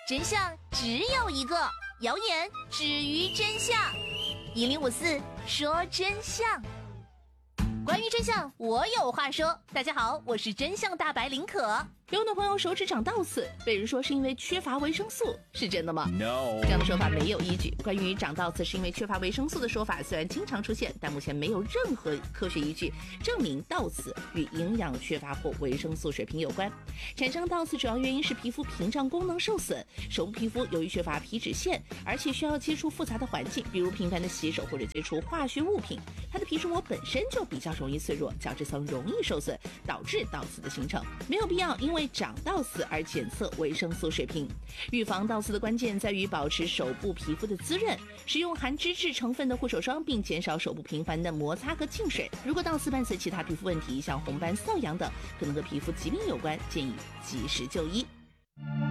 真相只有一个，谣言止于真相。1054说真相。关于真相，我有话说。大家好，我是真相大白林可。有很多朋友手指长倒刺，被人说是因为缺乏维生素，是真的吗 ？No， 这样的说法没有依据。关于长倒刺是因为缺乏维生素的说法，虽然经常出现，但目前没有任何科学依据证明倒刺与营养缺乏或维生素水平有关。产生倒刺主要原因是皮肤屏障功能受损。手部皮肤由于缺乏皮脂腺，而且需要接触复杂的环境，比如频繁的洗手或者接触化学物品，它的皮脂膜本身就比较容易脆弱，角质层容易受损，导致倒刺的形成。没有必要因为长倒刺而检测维生素水平。预防倒刺的关键在于保持手部皮肤的滋润，使用含脂质成分的护手霜，并减少手部频繁的摩擦和浸水。如果倒刺伴随其他皮肤问题，像红斑、瘙痒等，可能和皮肤疾病有关，建议及时就医。